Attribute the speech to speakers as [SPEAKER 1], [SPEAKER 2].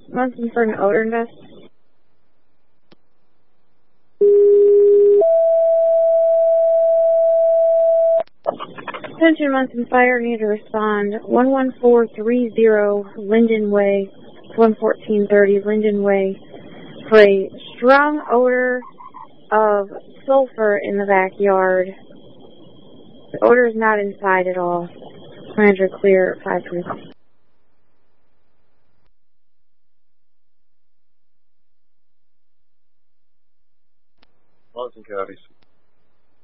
[SPEAKER 1] Munson for an odor invest. Attention Munson Fire, need to respond. 11430 Linden Way, 11430 Linden Way, for a strong odor of sulfur in the backyard. The odor is not inside at all. Manager clear at 5:3.
[SPEAKER 2] Munson County.